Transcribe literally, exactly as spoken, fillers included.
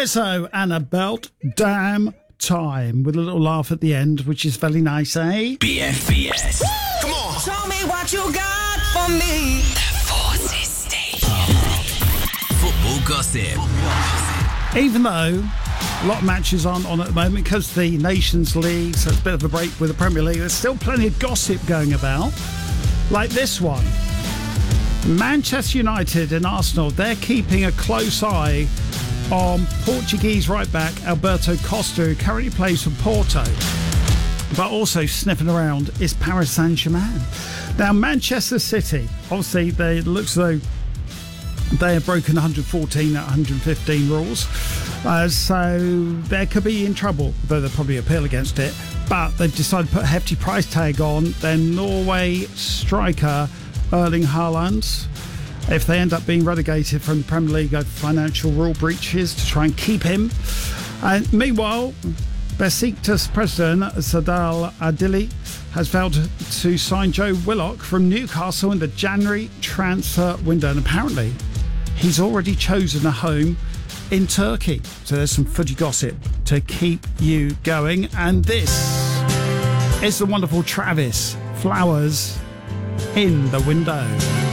Lizzo and About Damn Time with a little laugh at the end, which is very nice, eh? B F B S. Come on. Show me what you got for me. The Forces Station. Football gossip. Even though a lot of matches aren't on at the moment because the Nations League, so it's a bit of a break with the Premier League, there's still plenty of gossip going about. Like this one. Manchester United and Arsenal, they're keeping a close eye on Portuguese right-back Alberto Costa, who currently plays for Porto. But also sniffing around is Paris Saint-Germain. Now, Manchester City, obviously, they, it looks as though they have broken one fourteen out of one fifteen rules. Uh, so they could be in trouble, though they'll probably appeal against it. But they've decided to put a hefty price tag on their Norway striker, Erling Haaland, if they end up being relegated from the Premier League over financial rule breaches, to try and keep him. And meanwhile, Besiktas president Sadal Adili has vowed to sign Joe Willock from Newcastle in the January transfer window, and apparently he's already chosen a home in Turkey. So there's some footy gossip to keep you going. And this is the wonderful Travis, Flowers in the Window.